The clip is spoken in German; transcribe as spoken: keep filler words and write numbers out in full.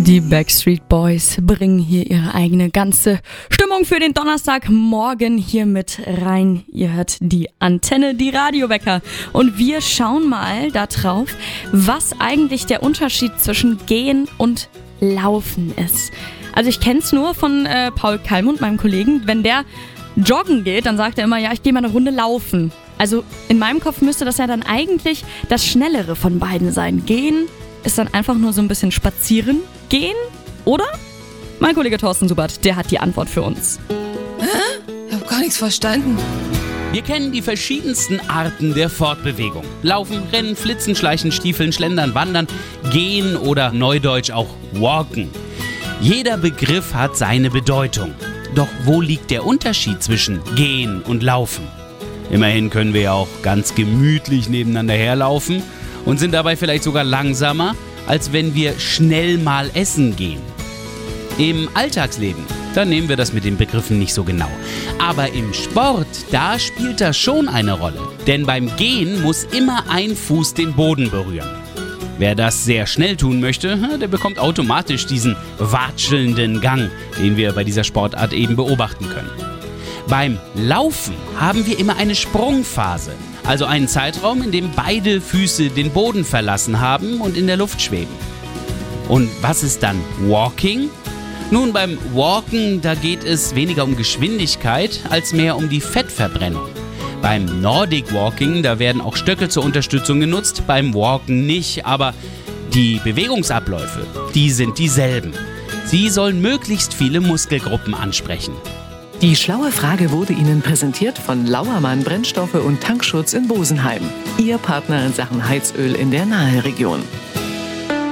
Die Backstreet Boys bringen hier ihre eigene ganze Stimmung für den Donnerstagmorgen hier mit rein. Ihr hört die Antenne, die Radiowecker. Und wir schauen mal da drauf, was eigentlich der Unterschied zwischen Gehen und Laufen ist. Also ich kenne es nur von äh, Paul Kallmund, meinem Kollegen. Wenn der joggen geht, dann sagt er immer, ja, ich gehe mal eine Runde laufen. Also in meinem Kopf müsste das ja dann eigentlich das Schnellere von beiden sein. Gehen ist dann einfach nur so ein bisschen spazieren gehen, oder? Mein Kollege Thorsten Subert, der hat die Antwort für uns. Hä? Ich hab gar nichts verstanden. Wir kennen die verschiedensten Arten der Fortbewegung. Laufen, Rennen, Flitzen, Schleichen, Stiefeln, Schlendern, Wandern, Gehen oder neudeutsch auch Walken. Jeder Begriff hat seine Bedeutung. Doch wo liegt der Unterschied zwischen Gehen und Laufen? Immerhin können wir ja auch ganz gemütlich nebeneinander herlaufen und sind dabei vielleicht sogar langsamer, als wenn wir schnell mal essen gehen. Im Alltagsleben, da nehmen wir das mit den Begriffen nicht so genau. Aber im Sport, da spielt das schon eine Rolle. Denn beim Gehen muss immer ein Fuß den Boden berühren. Wer das sehr schnell tun möchte, der bekommt automatisch diesen watschelnden Gang, den wir bei dieser Sportart eben beobachten können. Beim Laufen haben wir immer eine Sprungphase, also einen Zeitraum, in dem beide Füße den Boden verlassen haben und in der Luft schweben. Und was ist dann Walking? Nun, beim Walken, da geht es weniger um Geschwindigkeit als mehr um die Fettverbrennung. Beim Nordic Walking, da werden auch Stöcke zur Unterstützung genutzt, beim Walken nicht, aber die Bewegungsabläufe, die sind dieselben. Sie sollen möglichst viele Muskelgruppen ansprechen. Die schlaue Frage wurde Ihnen präsentiert von Lauermann Brennstoffe und Tankschutz in Bosenheim. Ihr Partner in Sachen Heizöl in der Naheregion.